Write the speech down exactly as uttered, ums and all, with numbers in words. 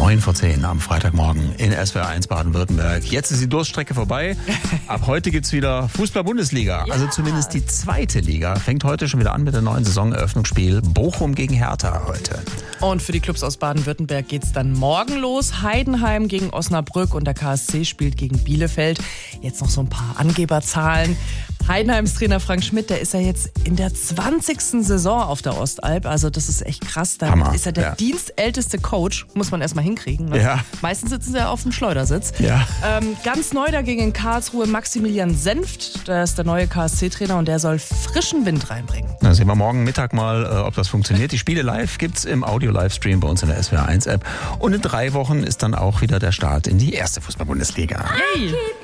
neun vor zehn am Freitagmorgen in S W R eins Baden-Württemberg. Jetzt ist die Durststrecke vorbei. Ab heute gibt es wieder Fußball-Bundesliga. Ja. Also zumindest die zweite Liga. Fängt heute schon wieder an mit dem neuen Saisoneröffnungsspiel. Bochum gegen Hertha heute. Und für die Clubs aus Baden-Württemberg geht es dann morgen los. Heidenheim gegen Osnabrück und der K S C spielt gegen Bielefeld. Jetzt noch so ein paar Angeberzahlen. Heidenheims Trainer Frank Schmidt, der ist ja jetzt in der zwanzigsten Saison auf der Ostalb. Also das ist echt krass. Da Hammer. ist er der Ja. dienstälteste Coach. Muss man erstmal hinkriegen. Ne? Ja. Meistens sitzen sie ja auf dem Schleudersitz. Ja. Ähm, ganz neu dagegen in Karlsruhe Maximilian Senft. Der ist der neue K S C-Trainer und der soll frischen Wind reinbringen. Dann sehen wir morgen Mittag mal, äh, ob das funktioniert. Die Spiele live gibt's im Audio-Livestream bei uns in der S W R eins App. Und in drei Wochen ist dann auch wieder der Start in die erste Fußball-Bundesliga. Yay!